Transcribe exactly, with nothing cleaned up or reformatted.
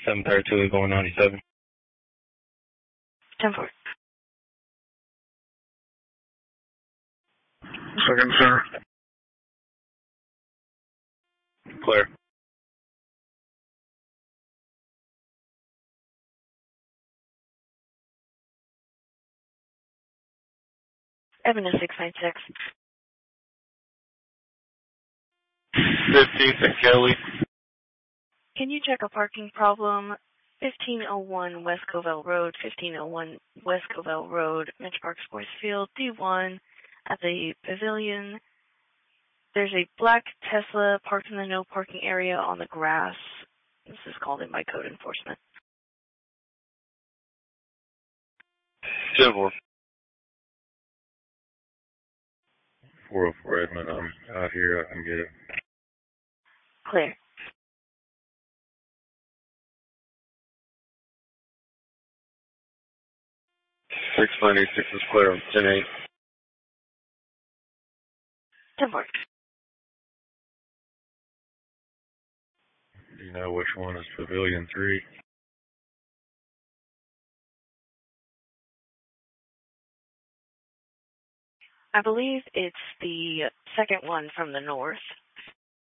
seven thirty-two is going ninety-seven. ten four. Second, sir. Clear. Avenue six nine six. fifteen to Kelly. Can you check a parking problem? fifteen oh one West Covell Road, fifteen oh one West Covell Road, Mitch Park Sports Field, D one, at the pavilion. There's a black Tesla parked in the no parking area on the grass. This is called in by code enforcement. ten four. four oh four Edmund, I'm out here, I can get it. Clear. six ninety-six is clear, ten eight. ten four. Do you know which one is Pavilion three? I believe it's the second one from the north.